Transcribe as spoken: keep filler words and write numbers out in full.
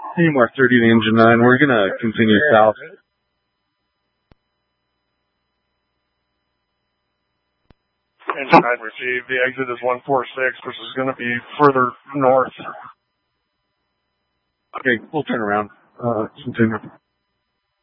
Any more thirty to engine nine. We're going to continue south. Engine nine received. The exit is one four six, which is going to be further north. Okay, we'll turn around. Uh, continue.